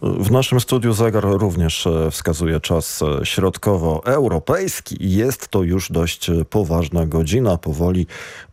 W naszym studiu zegar również wskazuje czas środkowoeuropejski i jest to już dość poważna godzina. Powoli